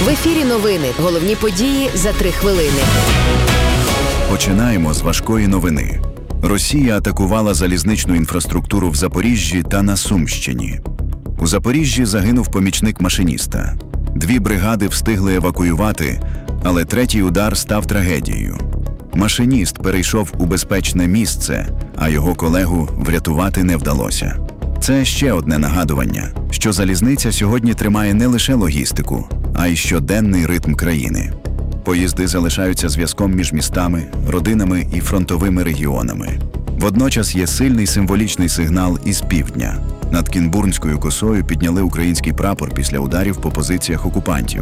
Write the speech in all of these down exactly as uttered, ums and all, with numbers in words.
В ефірі новини. Головні події за три хвилини. Починаємо з важкої новини. Росія атакувала залізничну інфраструктуру в Запоріжжі та на Сумщині. У Запоріжжі загинув помічник машиніста. Дві бригади встигли евакуювати, але третій удар став трагедією. Машиніст перейшов у безпечне місце, а його колегу врятувати не вдалося. Це ще одне нагадування, що залізниця сьогодні тримає не лише логістику, а й щоденний ритм країни. Поїзди залишаються зв'язком між містами, родинами і фронтовими регіонами. Водночас є сильний символічний сигнал із півдня. Над Кінбурнською косою підняли український прапор після ударів по позиціях окупантів.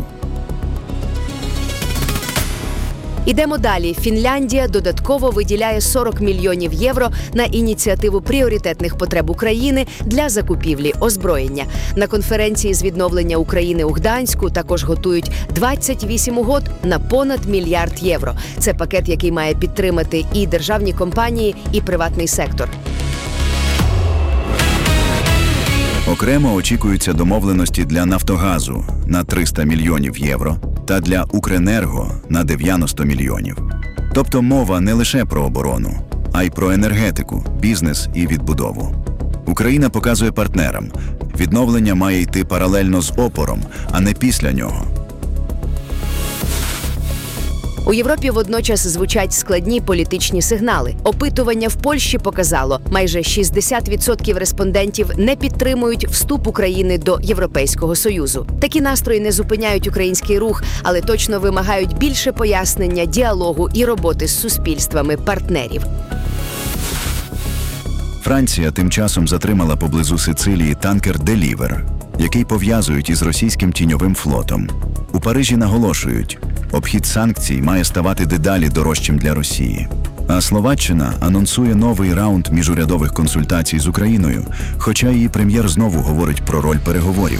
Ідемо далі. Фінляндія додатково виділяє сорок мільйонів євро на ініціативу пріоритетних потреб України для закупівлі озброєння. На конференції з відновлення України у Гданську також готують двадцять вісім угод на понад мільярд євро. Це пакет, який має підтримати і державні компанії, і приватний сектор. Окремо очікуються домовленості для «Нафтогазу» на триста мільйонів євро та для «Укренерго» на дев'яносто мільйонів. Тобто мова не лише про оборону, а й про енергетику, бізнес і відбудову. Україна показує партнерам, відновлення має йти паралельно з опором, а не після нього. У Європі водночас звучать складні політичні сигнали. Опитування в Польщі показало, майже шістдесят відсотків респондентів не підтримують вступ України до Європейського Союзу. Такі настрої не зупиняють український рух, але точно вимагають більше пояснення, діалогу і роботи з суспільствами партнерів. Франція тим часом затримала поблизу Сицилії танкер «Делівер», який пов'язують із російським тіньовим флотом. У Парижі наголошують, обхід санкцій має ставати дедалі дорожчим для Росії. А Словаччина анонсує новий раунд міжурядових консультацій з Україною, хоча її прем'єр знову говорить про роль переговорів.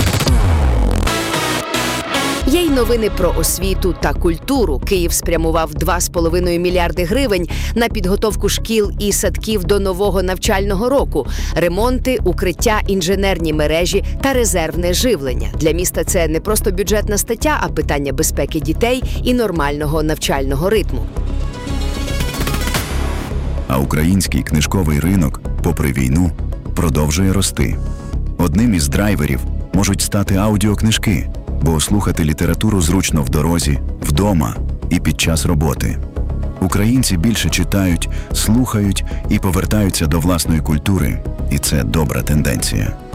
Є й новини про освіту та культуру. Київ спрямував два з половиною мільярди гривень на підготовку шкіл і садків до нового навчального року, ремонти, укриття, інженерні мережі та резервне живлення. Для міста це не просто бюджетна стаття, а питання безпеки дітей і нормального навчального ритму. А український книжковий ринок, попри війну, продовжує рости. Одним із драйверів можуть стати аудіокнижки, бо слухати літературу зручно в дорозі, вдома і під час роботи. Українці більше читають, слухають і повертаються до власної культури, і це добра тенденція.